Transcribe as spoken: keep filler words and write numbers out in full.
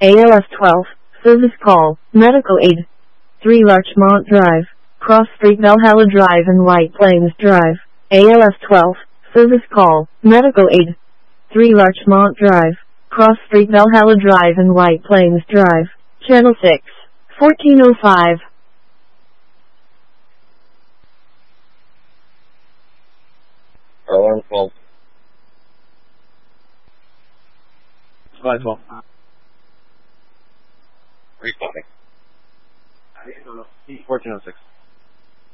A L S twelve, service call, medical aid. three Larchmont Drive, Cross Street Valhalla Drive and White Plains Drive. A L S twelve, service call, medical aid. three Larchmont Drive, Cross Street Valhalla Drive and White Plains Drive. Channel six, fourteen oh five. Alarm twelve. Five twelve. Responding. fourteen oh six.